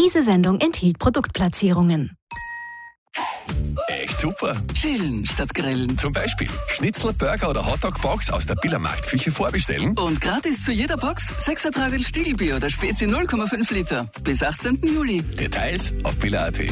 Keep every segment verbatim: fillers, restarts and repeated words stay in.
Diese Sendung enthielt Produktplatzierungen. Echt super. Chillen statt grillen. Zum Beispiel Schnitzel, Burger oder Hotdog-Box aus der Billermarktküche vorbestellen. Und gratis zu jeder Box sechs Ertragel Stiegelbier oder Spezi null Komma fünf Liter. Bis achtzehnten Juli. Details auf biller punkt at.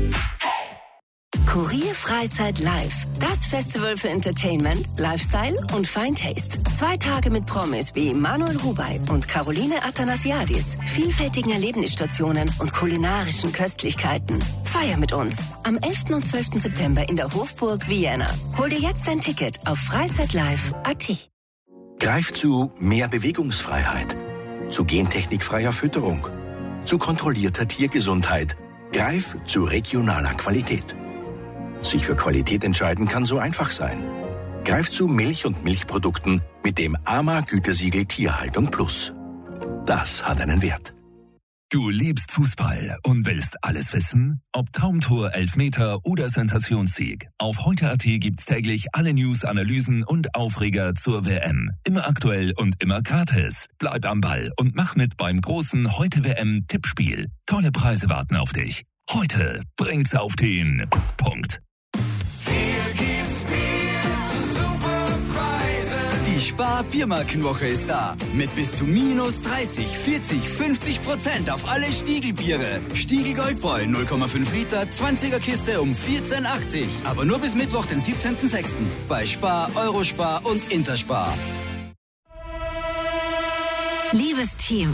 Kurier Freizeit Live. Das Festival für Entertainment, Lifestyle und Fine Taste. Zwei Tage mit Promis wie Manuel Rubey und Caroline Athanasiadis, vielfältigen Erlebnisstationen und kulinarischen Köstlichkeiten. Feier mit uns am elften und zwölften September in der Hofburg Vienna. Hol dir jetzt ein Ticket auf freizeitlive punkt at. Greift zu mehr Bewegungsfreiheit, zu gentechnikfreier Fütterung, zu kontrollierter Tiergesundheit. Greif zu regionaler Qualität. Sich für Qualität entscheiden kann so einfach sein. Greif zu Milch und Milchprodukten mit dem A M A-Gütesiegel Tierhaltung Plus. Das hat einen Wert. Du liebst Fußball und willst alles wissen? Ob Traumtor, Elfmeter oder Sensationssieg. Auf heute punkt at gibt's täglich alle News, Analysen und Aufreger zur W M. Immer aktuell und immer gratis. Bleib am Ball und mach mit beim großen Heute-W M-Tippspiel. Tolle Preise warten auf dich. Heute bringt's auf den Punkt. Die Spar-Biermarkenwoche ist da. Mit bis zu minus dreißig, vierzig, fünfzig Prozent auf alle Stiegelbiere. Stiegel Goldbräu null Komma fünf Liter, zwanziger Kiste um vierzehn achtzig. Aber nur bis Mittwoch, den siebzehnten sechsten Bei Spar, Eurospar und Interspar. Liebes Team,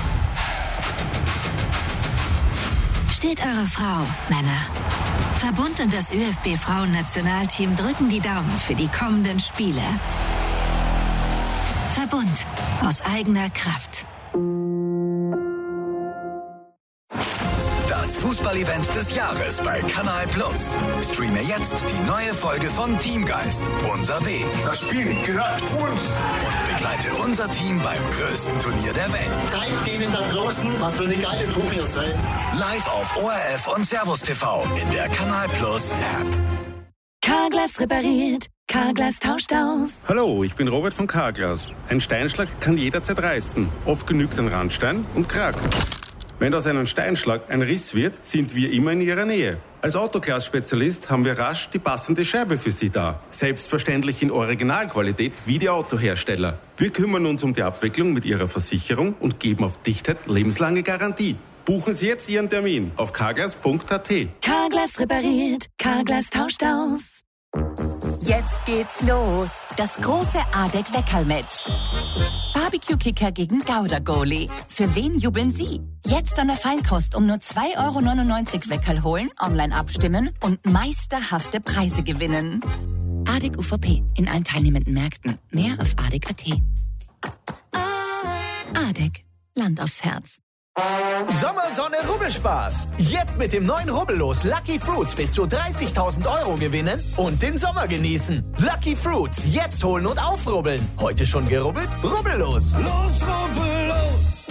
steht eure Frau, Männer. Verbund und das ÖFB-Frauen-Nationalteam drücken die Daumen für die kommenden Spiele. Verbund aus eigener Kraft. Das Fußballevent des Jahres bei Kanal Plus. Streame jetzt die neue Folge von Teamgeist, unser Weg. Das Spiel gehört uns. Und begleite unser Team beim größten Turnier der Welt. Zeigt denen da draußen, was für eine geile Truppe ihr seid. Live auf O R F und Servus T V in der Kanal Plus App. Carglass repariert, Carglass tauscht aus. Hallo, ich bin Robert von Carglass. Ein Steinschlag kann jederzeit reißen. Oft genügt ein Randstein und krack. Wenn aus einem Steinschlag ein Riss wird, sind wir immer in Ihrer Nähe. Als Autoglas-Spezialist haben wir rasch die passende Scheibe für Sie da. Selbstverständlich in Originalqualität wie die Autohersteller. Wir kümmern uns um die Abwicklung mit Ihrer Versicherung und geben auf Dichtheit lebenslange Garantie. Buchen Sie jetzt Ihren Termin auf carglass punkt at. Carglass repariert, Carglass tauscht aus. Jetzt geht's los. Das große Adek-Weckerl-Match. Barbecue-Kicker gegen Gouda-Goalie. Für wen jubeln Sie? Jetzt an der Feinkost um nur zwei Euro neunundneunzig Weckerl holen, online abstimmen und meisterhafte Preise gewinnen. Adek U V P in allen teilnehmenden Märkten. Mehr auf adek punkt at. Adek. Land aufs Herz. Sommersonne Rubbelspaß. Jetzt mit dem neuen Rubbellos Lucky Fruits bis zu dreißigtausend Euro gewinnen und den Sommer genießen. Lucky Fruits, jetzt holen und aufrubbeln. Heute schon gerubbelt? Rubbellos. Los, rubbellos.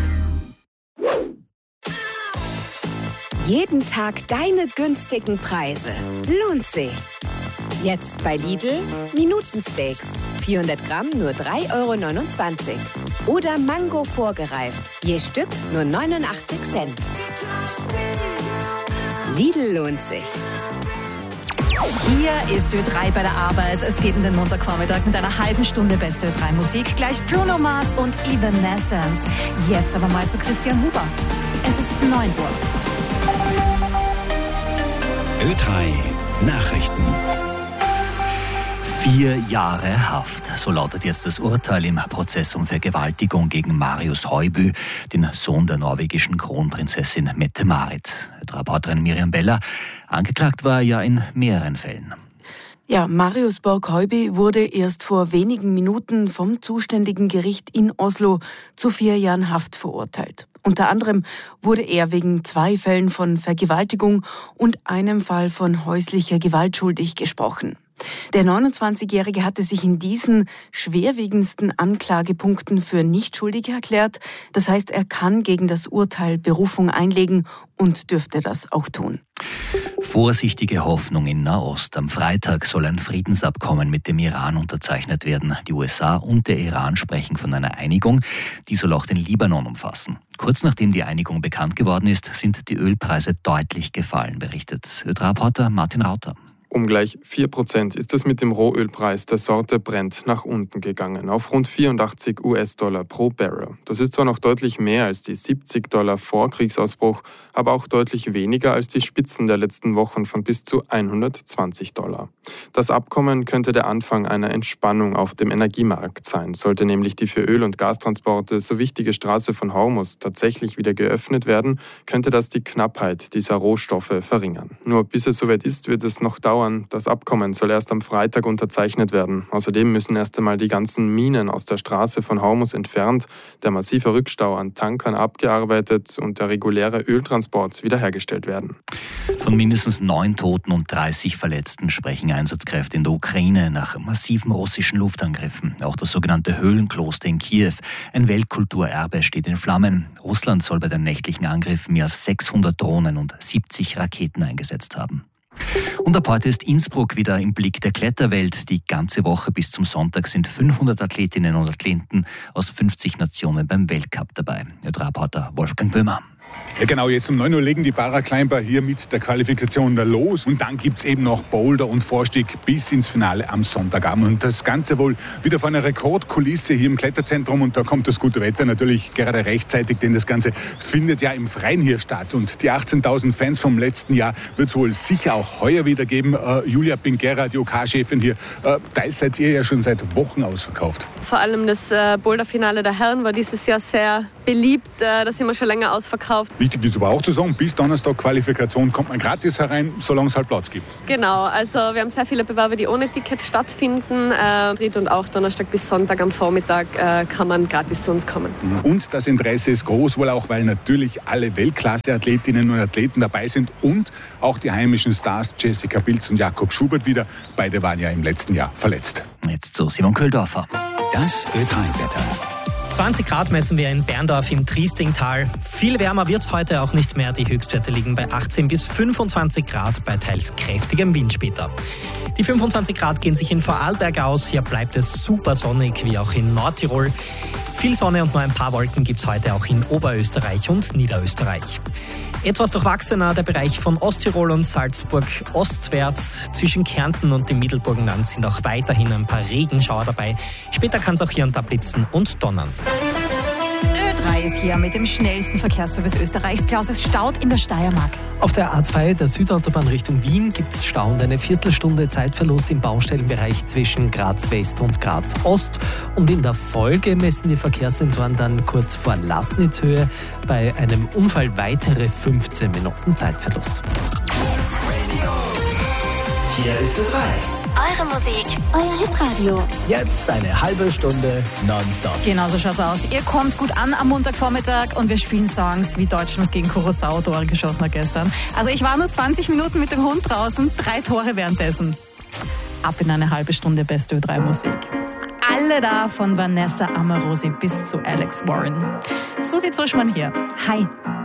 Jeden Tag deine günstigen Preise. Lohnt sich. Jetzt bei Lidl Minutensteaks. vierhundert Gramm nur drei Euro neunundzwanzig. Oder Mango vorgereift. Je Stück nur neunundachtzig Cent. Lidl lohnt sich. Hier ist Ö drei bei der Arbeit. Es geht in den Montagvormittag mit einer halben Stunde beste Ö drei Musik. Gleich Bruno Mars und Evanescence. Jetzt aber mal zu Christian Huber. Es ist neun Uhr. Ö drei Nachrichten. Vier Jahre Haft. So lautet jetzt das Urteil im Prozess um Vergewaltigung gegen Marius Højbye, den Sohn der norwegischen Kronprinzessin Mette-Marit. Reporterin Miriam Beller. Angeklagt war er ja in mehreren Fällen. Ja, Marius Borg-Højbye wurde erst vor wenigen Minuten vom zuständigen Gericht in Oslo zu vier Jahren Haft verurteilt. Unter anderem wurde er wegen zwei Fällen von Vergewaltigung und einem Fall von häuslicher Gewalt schuldig gesprochen. Der neunundzwanzigjährige hatte sich in diesen schwerwiegendsten Anklagepunkten für nicht schuldig erklärt. Das heißt, er kann gegen das Urteil Berufung einlegen und dürfte das auch tun. Vorsichtige Hoffnung in Nahost. Am Freitag soll ein Friedensabkommen mit dem Iran unterzeichnet werden. Die U S A und der Iran sprechen von einer Einigung, die soll auch den Libanon umfassen. Kurz nachdem die Einigung bekannt geworden ist, sind die Ölpreise deutlich gefallen, berichtet Ö-Reporter Martin Rauter. Um gleich vier Prozent ist es mit dem Rohölpreis der Sorte Brent nach unten gegangen, auf rund vierundachtzig US-Dollar pro Barrel. Das ist zwar noch deutlich mehr als die siebzig Dollar vor Kriegsausbruch, aber auch deutlich weniger als die Spitzen der letzten Wochen von bis zu hundertzwanzig Dollar. Das Abkommen könnte der Anfang einer Entspannung auf dem Energiemarkt sein. Sollte nämlich die für Öl- und Gastransporte so wichtige Straße von Hormuz tatsächlich wieder geöffnet werden, könnte das die Knappheit dieser Rohstoffe verringern. Nur bis es soweit ist, wird es noch dauern. Das Abkommen soll erst am Freitag unterzeichnet werden. Außerdem müssen erst einmal die ganzen Minen aus der Straße von Hormuz entfernt, der massive Rückstau an Tankern abgearbeitet und der reguläre Öltransport wiederhergestellt werden. Von mindestens neun Toten und dreißig Verletzten sprechen Einsatzkräfte in der Ukraine nach massiven russischen Luftangriffen. Auch das sogenannte Höhlenkloster in Kiew, ein Weltkulturerbe, steht in Flammen. Russland soll bei den nächtlichen Angriffen mehr als sechshundert Drohnen und siebzig Raketen eingesetzt haben. Und ab heute ist Innsbruck wieder im Blick der Kletterwelt. Die ganze Woche bis zum Sonntag sind fünfhundert Athletinnen und Athleten aus fünfzig Nationen beim Weltcup dabei. Der Reporter Wolfgang Böhmer. Ja genau, jetzt um neun Uhr legen die Paraclimber hier mit der Qualifikation da los und dann gibt es eben noch Boulder und Vorstieg bis ins Finale am Sonntagabend und das Ganze wohl wieder vor einer Rekordkulisse hier im Kletterzentrum und da kommt das gute Wetter natürlich gerade rechtzeitig, denn das Ganze findet ja im Freien hier statt und die achtzehntausend Fans vom letzten Jahr wird es wohl sicher auch heuer wieder geben. Äh, Julia Pinguera, die OK-Chefin hier, äh, da seid ihr ja schon seit Wochen ausverkauft. Vor allem das äh, Boulder-Finale der Herren war dieses Jahr sehr beliebt, äh, da sind wir schon länger ausverkauft. Wichtig ist aber auch zu sagen, bis Donnerstag Qualifikation kommt man gratis herein, solange es halt Platz gibt. Genau, also wir haben sehr viele Bewerber, die ohne Ticket stattfinden. Äh, und auch Donnerstag bis Sonntag am Vormittag äh, kann man gratis zu uns kommen. Und das Interesse ist groß, wohl auch, weil natürlich alle Weltklasse-Athletinnen und Athleten dabei sind und auch die heimischen Stars Jessica Bilz und Jakob Schubert wieder. Beide waren ja im letzten Jahr verletzt. Jetzt zu Simon Köhldorfer. Das Ö drei Wetter. zwanzig Grad messen wir in Berndorf im Triestingtal. Viel wärmer wird es heute auch nicht mehr. Die Höchstwerte liegen bei achtzehn bis fünfundzwanzig Grad bei teils kräftigem Wind später. Die fünfundzwanzig Grad gehen sich in Vorarlberg aus. Hier bleibt es super sonnig, wie auch in Nordtirol. Viel Sonne und nur ein paar Wolken gibt es heute auch in Oberösterreich und Niederösterreich. Etwas durchwachsener der Bereich von Osttirol und Salzburg ostwärts. Zwischen Kärnten und dem Mittelburgenland sind auch weiterhin ein paar Regenschauer dabei. Später kann es auch hier und da blitzen und donnern. Ö drei ist hier mit dem schnellsten Verkehrsservice Österreichs. Klaus, es staut in der Steiermark. Auf der A zwei, der Südautobahn Richtung Wien, gibt es Stau und eine Viertelstunde Zeitverlust im Baustellenbereich zwischen Graz West und Graz Ost. Und in der Folge messen die Verkehrssensoren dann kurz vor Laßnitzhöhe bei einem Unfall weitere fünfzehn Minuten Zeitverlust. Hier ist Ö drei. Eure Musik, euer Hitradio. Jetzt eine halbe Stunde nonstop. Genau so schaut's aus. Ihr kommt gut an am Montagvormittag und wir spielen Songs wie Deutschland gegen Curaçao, Tore geschossen hat gestern. Also ich war nur zwanzig Minuten mit dem Hund draußen, drei Tore währenddessen. Ab in eine halbe Stunde beste Ö drei Musik. Alle da, von Vanessa Amorosi bis zu Alex Warren. Susi Zuschmann hier. Hi.